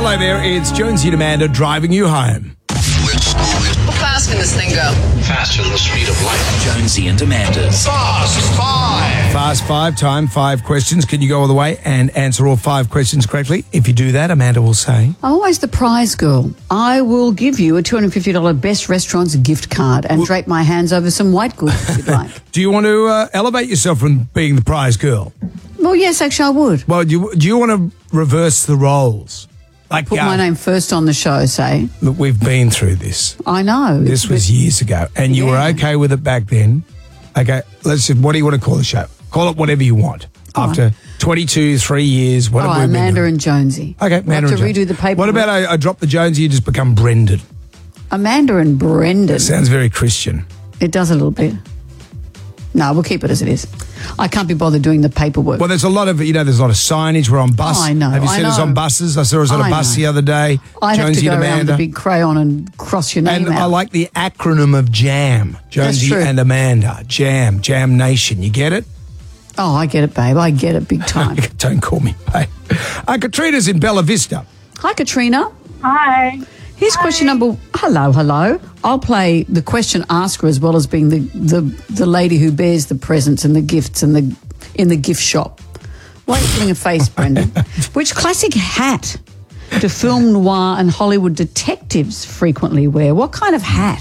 Hello there, it's Jonesy and Amanda driving you home. How fast can this thing go? Faster than the speed of light. Jonesy and Amanda's Fast Five. Fast 5 time, 5 questions. Can you go all the way and answer all 5 questions correctly? If you do that, Amanda will say... I'm always the prize girl. I will give you a $250 Best Restaurants gift card and drape my hands over some white goods if you'd like. Do you want to elevate yourself from being the prize girl? Well, yes, actually I would. Well, do you want to reverse the roles? Like, Put my name first on the show, say. Look, we've been through this. I know. This was years ago, and you were okay with it back then. Okay, what do you want to call the show? Call it whatever you want. After 22, 3 years, what have we been Amanda doing? and Jonesy. Okay, we have to redo the paperwork. What about I drop the Jonesy, you just become Brendan? Amanda and Brendan. Sounds very Christian. It does a little bit. No, we'll keep it as it is. I can't be bothered doing the paperwork. Well, there's a lot of, there's a lot of signage. We're on bus. Oh, I know. Have you seen us on buses? I saw us on a bus the other day. I'd have to Jonesy go and around Amanda. with a big crayon and cross your name And out. I like the acronym of JAM. Jonesy and Amanda. JAM. Jam Nation. You get it? Oh, I get it, babe. I get it big time. Don't call me babe. Katrina's in Bella Vista. Hi, Katrina. Hi. Here's question number... Hello. I'll play the question asker as well as being the lady who bears the presents and the gifts and in the gift shop. Why are you putting a face, Brendan? Which classic hat do film noir and Hollywood detectives frequently wear? What kind of hat?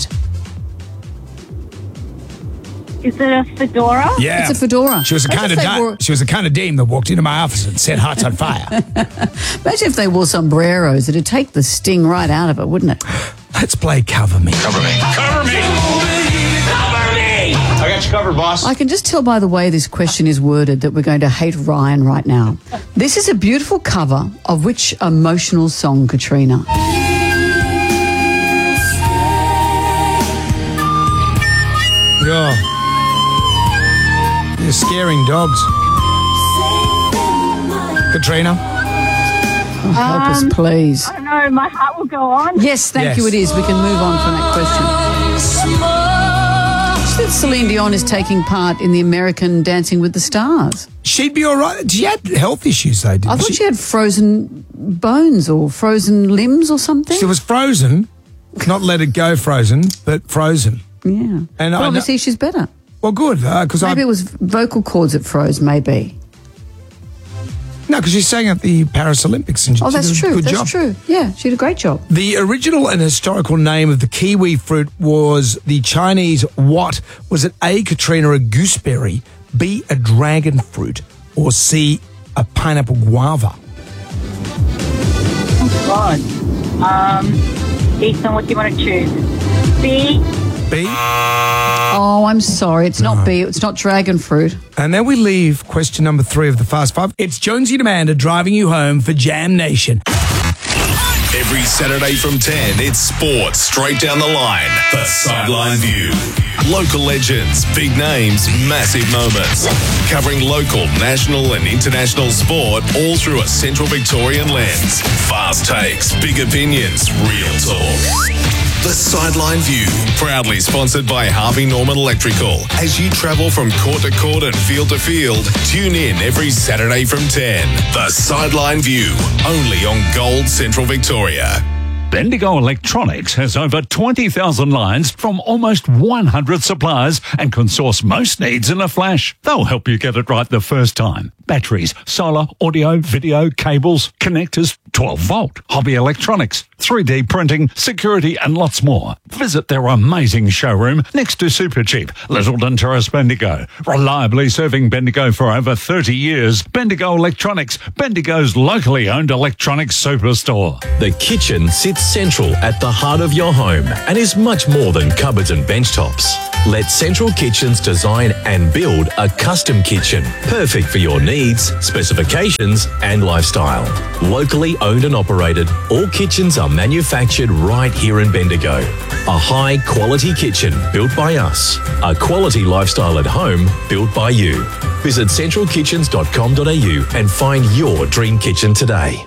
Is it a fedora? Yeah. It's a fedora. She was a kind of dame that walked into my office and set hearts on fire. Imagine if they wore sombreros. It'd take the sting right out of it, wouldn't it? Let's play Cover Me. Cover me. Cover me. Cover me. I got you covered, boss. I can just tell by the way this question is worded that we're going to hate Ryan right now. This is a beautiful cover of which emotional song, Katrina? Oh. You're scaring dogs. Katrina? Oh, help us, please. I don't know. My heart will go on. Yes, thank you, it is. We can move on from that question. That Celine Dion is taking part in the American Dancing with the Stars. She'd be all right. She had health issues, though, didn't she? I thought she had frozen bones or frozen limbs or something. She was frozen. Not let it go frozen, but frozen. Yeah. And but obviously she's better. Well, good, because maybe it was vocal cords that froze, maybe. No, because she sang at the Paris Olympics. And that's she did a true. good job. That's true. Yeah, she did a great job. The original and historical name of the kiwi fruit was the Chinese what? Was it A, Katrina, a gooseberry, B, a dragon fruit, or C, a pineapple guava? Oh, God. Ethan, what do you want to choose? B? B? Oh, I'm sorry. It's not B. It's not dragon fruit. And then we leave question number 3 of the Fast 5. It's Jonesy and Amanda driving you home for Jam Nation. Every Saturday from 10, it's sports straight down the line. The Sideline View. Local legends, big names, massive moments. Covering local, national and international sport all through a Central Victorian lens. Fast takes, big opinions, real talk. The Sideline View, proudly sponsored by Harvey Norman Electrical. As you travel from court to court and field to field, tune in every Saturday from 10. The Sideline View, only on Gold Central Victoria. Bendigo Electronics has over 20,000 lines from almost 100 suppliers and can source most needs in a flash. They'll help you get it right the first time. Batteries, solar, audio, video, cables, connectors, 12-volt, hobby electronics, 3D printing, security and lots more. Visit their amazing showroom next to Supercheap, Littleton Terrace, Bendigo. Reliably serving Bendigo for over 30 years. Bendigo Electronics, Bendigo's locally owned electronics superstore. The kitchen sits central at the heart of your home and is much more than cupboards and benchtops. Let Central Kitchens design and build a custom kitchen, perfect for your needs, specifications and lifestyle. Locally owned and operated, all kitchens are manufactured right here in Bendigo. A high quality kitchen built by us. A quality lifestyle at home built by you. Visit centralkitchens.com.au and find your dream kitchen today.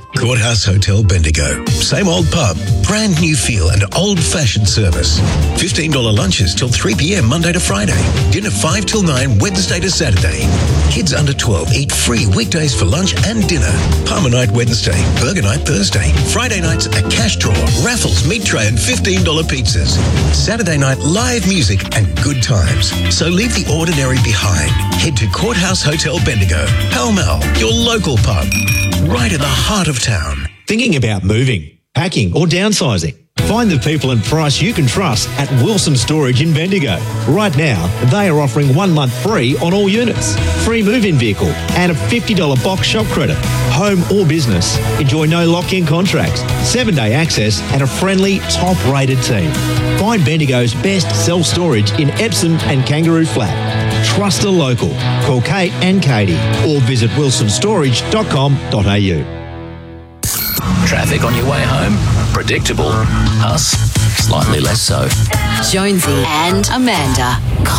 Courthouse Hotel Bendigo. Same old pub, brand new feel and old-fashioned service. $15 lunches till 3 p.m. Monday to Friday. Dinner 5 till 9 Wednesday to Saturday. Kids under 12 eat free weekdays for lunch and dinner. Palmer night Wednesday, burger night Thursday. Friday nights a cash draw, raffles, meat tray and $15 pizzas. Saturday night live music and good times. So leave the ordinary behind. Head to Courthouse Hotel Bendigo, Pall Mall, your local pub, right in the heart of town. Thinking about moving, packing or downsizing? Find the people and price you can trust at Wilson Storage in Bendigo. Right now, they are offering 1 month free on all units, free move-in vehicle and a $50 box shop credit. Home or business, enjoy no lock-in contracts, 7-day access and a friendly, top-rated team. Find Bendigo's best self-storage in Epsom and Kangaroo Flat. Trust a local. Call Kate and Katie or visit wilsonstorage.com.au. Traffic on your way home? Predictable. Us? Slightly less so. Jonesy and Amanda.